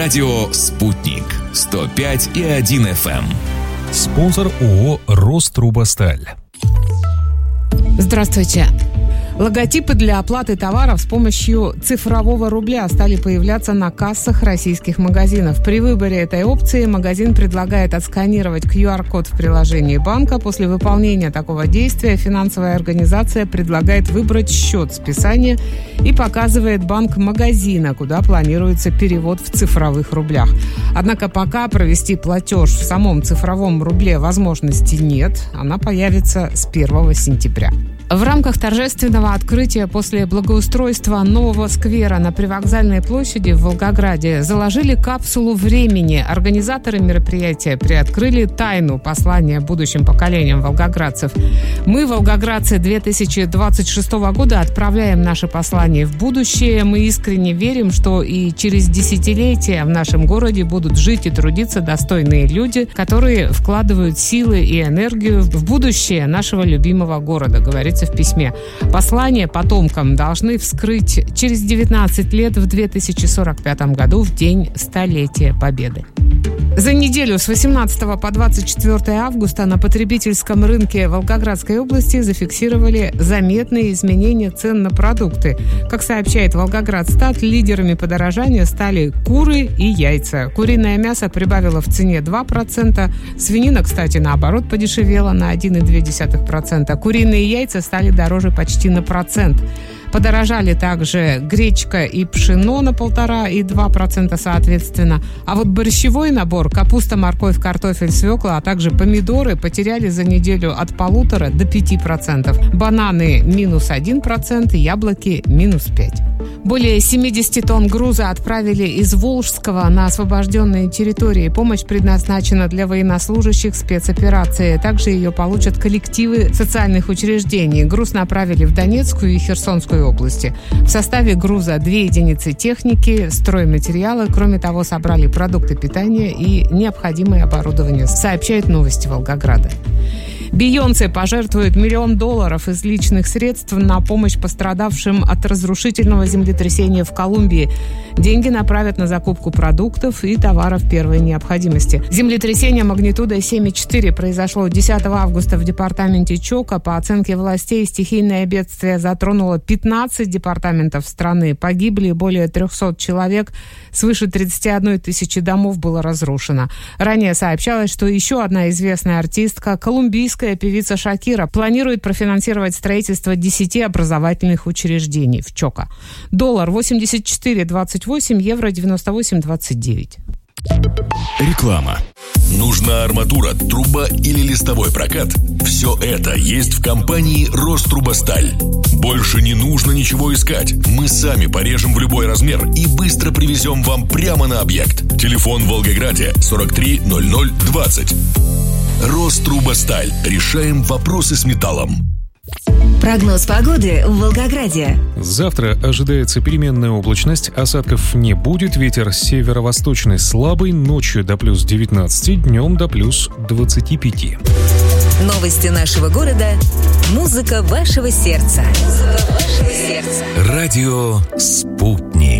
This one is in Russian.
Радио «Спутник». 105,1 FM. Спонсор ООО «Рострубосталь». Здравствуйте. Логотипы для оплаты товаров с помощью цифрового рубля стали появляться на кассах российских магазинов. При выборе этой опции магазин предлагает отсканировать QR-код в приложении банка. После выполнения такого действия финансовая организация предлагает выбрать счет списания и показывает банк магазина, куда планируется перевод в цифровых рублях. Однако пока провести платеж в самом цифровом рубле возможности нет. Она появится с 1 сентября. В рамках торжественного открытия после благоустройства нового сквера на Привокзальной площади в Волгограде заложили капсулу времени. Организаторы мероприятия приоткрыли тайну послания будущим поколениям волгоградцев. Мы, волгоградцы 2026 года, отправляем наше послание в будущее. Мы искренне верим, что и через десятилетия в нашем городе будут жить и трудиться достойные люди, которые вкладывают силы и энергию в будущее нашего любимого города, говорится в письме. Послание потомкам должны вскрыть через 19 лет в 2045 году, в день столетия Победы. За неделю с 18 по 24 августа на потребительском рынке Волгоградской области зафиксировали заметные изменения цен на продукты. Как сообщает Волгоградстат, лидерами подорожания стали куры и яйца. Куриное мясо прибавило в цене 2%, свинина, кстати, наоборот, подешевела на 1,2%. Куриные яйца стали дороже почти на 1%. Подорожали также гречка и пшено на 1,5% и 2% соответственно. А вот борщевой набор, капуста, морковь, картофель, свекла, а также помидоры потеряли за неделю от 1,5% до 5%. Бананы минус 1%, яблоки минус 5%. Более 70 тонн груза отправили из Волжского на освобожденные территории. Помощь предназначена для военнослужащих спецоперации. Также ее получат коллективы социальных учреждений. Груз направили в Донецкую и Херсонскую области. В составе груза 2 единицы техники, стройматериалы. Кроме того, собрали продукты питания и необходимое оборудование, сообщают Новости Волгограда. Бейонсе пожертвует $1 миллион из личных средств на помощь пострадавшим от разрушительного землетрясения в Колумбии. Деньги направят на закупку продуктов и товаров первой необходимости. Землетрясение магнитудой 7,4 произошло 10 августа в департаменте Чока. По оценке властей, стихийное бедствие затронуло 15 департаментов страны. Погибли более 300 человек, свыше 31 тысячи домов было разрушено. Ранее сообщалось, что еще одна известная артистка, колумбийская певица Шакира, планирует профинансировать строительство 10 образовательных учреждений в Чока. Доллар 84.28, евро 98.29. Реклама. Нужна арматура, труба или листовой прокат? Все это есть в компании «Рострубосталь». Больше не нужно ничего искать. Мы сами порежем в любой размер и быстро привезем вам прямо на объект. Телефон в Волгограде 43 00 20. «Рострубосталь». Решаем вопросы с металлом. Прогноз погоды в Волгограде. Завтра ожидается переменная облачность, осадков не будет, ветер северо-восточный слабый, ночью до плюс 19, днем до плюс 25. Новости нашего города. Музыка вашего сердца. Радио «Спутник».